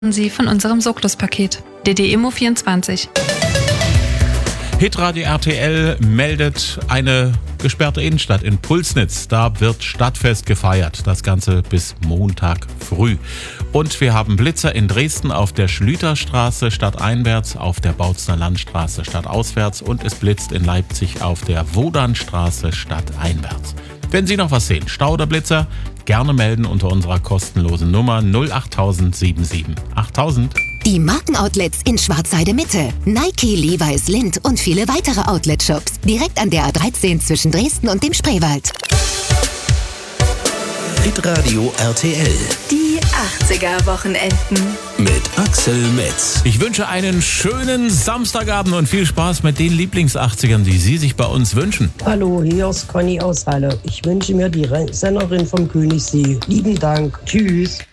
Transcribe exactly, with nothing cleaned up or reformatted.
Sie von unserem Soclus-Paket. D D Immo vierundzwanzig. Hitradio R T L meldet eine gesperrte Innenstadt in Pulsnitz. Da wird Stadtfest gefeiert. Das Ganze bis Montag früh. Und wir haben Blitzer in Dresden auf der Schlüterstraße stadteinwärts, auf der Bautzner Landstraße stadtauswärts und es blitzt in Leipzig auf der Wodanstraße stadteinwärts. Wenn Sie noch was sehen, Stau oder Blitzer, gerne melden unter unserer kostenlosen Nummer null acht null sieben sieben achttausend. Die Markenoutlets in Schwarzheide Mitte. Nike, Levi's, Lindt und viele weitere Outlet-Shops. Direkt an der A dreizehn zwischen Dresden und dem Spreewald. Hitradio R T L. Die achtziger-Wochenenden. Mit Axel Metz. Ich wünsche einen schönen Samstagabend und viel Spaß mit den Lieblings-achtzigern, die Sie sich bei uns wünschen. Hallo, hier ist Conny aus Halle. Ich wünsche mir die Sängerin vom Königssee. Lieben Dank. Tschüss.